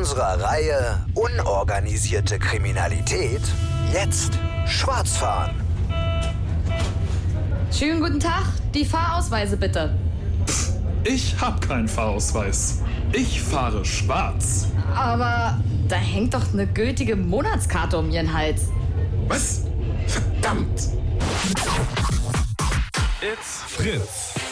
unserer Reihe Unorganisierte Kriminalität jetzt Schwarzfahren. Schönen guten Tag, die Fahrausweise bitte. Ich hab keinen Fahrausweis. Ich fahre schwarz. Aber da hängt doch eine gültige Monatskarte um Ihren Hals. Was? Verdammt! It's Fritz.